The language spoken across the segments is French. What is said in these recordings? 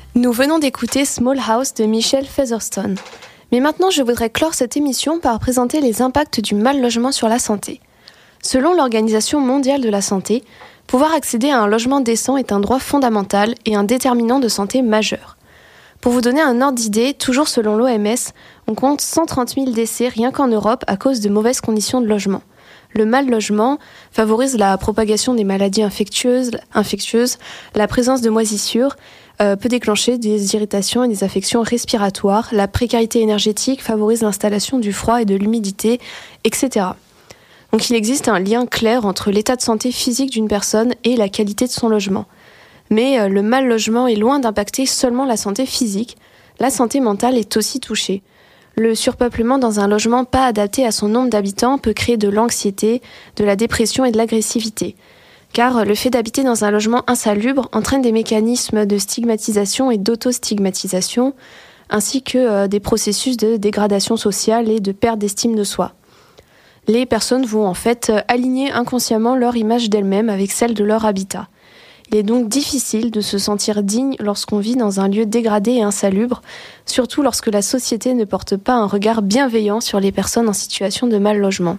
Nous venons d'écouter Small House de Michel Featherstone. Mais maintenant, je voudrais clore cette émission par présenter les impacts du mal-logement sur la santé. Selon l'Organisation mondiale de la santé, pouvoir accéder à un logement décent est un droit fondamental et un déterminant de santé majeur. Pour vous donner un ordre d'idée, toujours selon l'OMS, on compte 130 000 décès rien qu'en Europe à cause de mauvaises conditions de logement. Le mal-logement favorise la propagation des maladies infectieuses, la présence de moisissures, peut déclencher des irritations et des affections respiratoires, la précarité énergétique favorise l'installation du froid et de l'humidité, etc. Donc il existe un lien clair entre l'état de santé physique d'une personne et la qualité de son logement. Mais le mal-logement est loin d'impacter seulement la santé physique, la santé mentale est aussi touchée. Le surpeuplement dans un logement pas adapté à son nombre d'habitants peut créer de l'anxiété, de la dépression et de l'agressivité. Car le fait d'habiter dans un logement insalubre entraîne des mécanismes de stigmatisation et d'auto-stigmatisation, ainsi que des processus de dégradation sociale et de perte d'estime de soi. Les personnes vont en fait aligner inconsciemment leur image d'elles-mêmes avec celle de leur habitat. Il est donc difficile de se sentir digne lorsqu'on vit dans un lieu dégradé et insalubre, surtout lorsque la société ne porte pas un regard bienveillant sur les personnes en situation de mal-logement.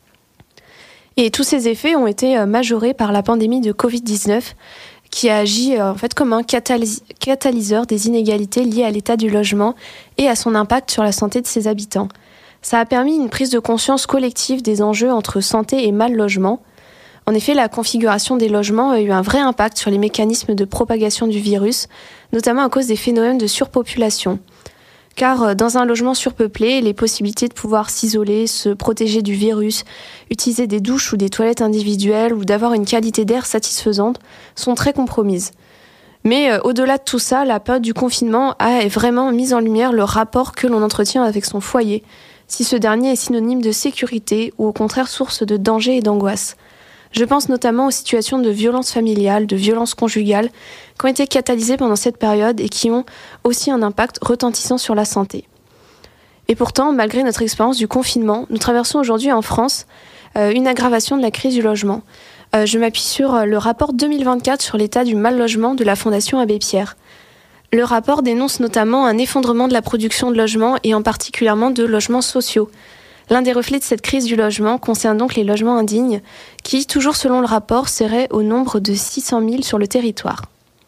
Et tous ces effets ont été majorés par la pandémie de Covid-19 qui a agi en fait comme un catalyseur des inégalités liées à l'état du logement et à son impact sur la santé de ses habitants. Ça a permis une prise de conscience collective des enjeux entre santé et mal-logement. En effet, la configuration des logements a eu un vrai impact sur les mécanismes de propagation du virus, notamment à cause des phénomènes de surpopulation. Car dans un logement surpeuplé, les possibilités de pouvoir s'isoler, se protéger du virus, utiliser des douches ou des toilettes individuelles ou d'avoir une qualité d'air satisfaisante sont très compromises. Mais au-delà de tout ça, la période du confinement a vraiment mis en lumière le rapport que l'on entretient avec son foyer, si ce dernier est synonyme de sécurité ou au contraire source de danger et d'angoisse. Je pense notamment aux situations de violence familiale, de violence conjugale, qui ont été catalysées pendant cette période et qui ont aussi un impact retentissant sur la santé. Et pourtant, malgré notre expérience du confinement, nous traversons aujourd'hui en France une aggravation de la crise du logement. Je m'appuie sur le rapport 2024 sur l'état du mal-logement de la Fondation Abbé Pierre. Le rapport dénonce notamment un effondrement de la production de logements et en particulièrement de logements sociaux. L'un des reflets de cette crise du logement concerne donc les logements indignes qui, toujours selon le rapport, seraient au nombre de 600 000 sur le territoire.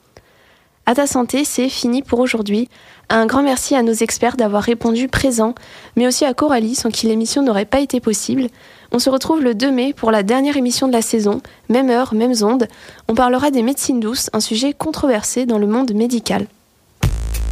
À ta santé, c'est fini pour aujourd'hui. Un grand merci à nos experts d'avoir répondu présents, mais aussi à Coralie, sans qui l'émission n'aurait pas été possible. On se retrouve le 2 mai pour la dernière émission de la saison, même heure, mêmes ondes. On parlera des médecines douces, un sujet controversé dans le monde médical.